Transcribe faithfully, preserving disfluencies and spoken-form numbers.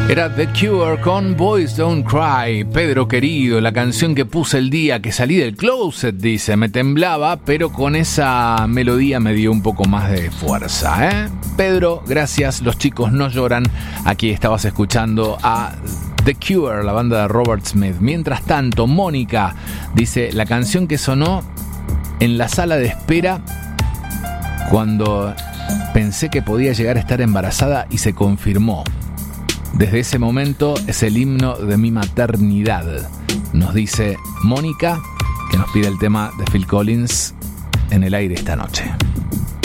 Era The Cure con Boys Don't Cry. Pedro querido, la canción que puse el día que salí del closet, dice. Me temblaba, pero con esa melodía me dio un poco más de fuerza, ¿eh? Pedro, gracias. Los chicos no lloran. Aquí estabas escuchando a The Cure, la banda de Robert Smith. Mientras tanto, Mónica dice, la canción que sonó en la sala de espera cuando pensé que podía llegar a estar embarazada y se confirmó. Desde ese momento es el himno de mi maternidad, nos dice Mónica, que nos pide el tema de Phil Collins, En el aire esta noche.